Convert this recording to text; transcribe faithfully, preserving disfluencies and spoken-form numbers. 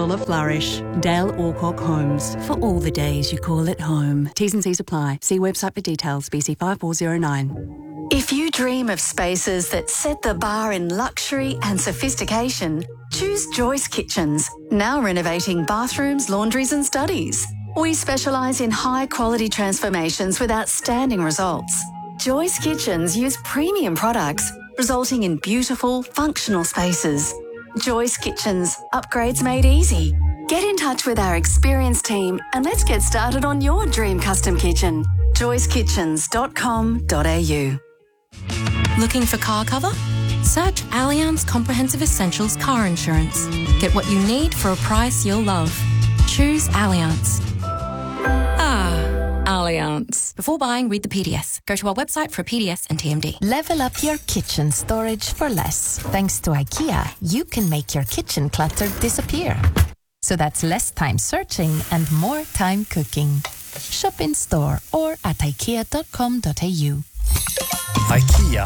full of flourish. Dale Orcock Homes. For all the days you call it home. T's and C's apply. See website for details. B C five four zero nine. If you dream of spaces that set the bar in luxury and sophistication, choose Joyce Kitchens, now renovating bathrooms, laundries and studies. We specialise in high-quality transformations with outstanding results. Joyce Kitchens use premium products, resulting in beautiful, functional spaces. Joyce Kitchens, upgrades made easy. Get in touch with our experienced team and let's get started on your dream custom kitchen. joyce kitchens dot com dot a u. Looking for car cover? Search Allianz Comprehensive Essentials Car Insurance. Get what you need for a price you'll love. Choose Allianz. Ah, Allianz. Before buying, read the P D S. Go to our website for a P D S and T M D. Level up your kitchen storage for less. Thanks to IKEA, you can make your kitchen clutter disappear. So that's less time searching and more time cooking. Shop in store or at ikea dot com dot a u. IKEA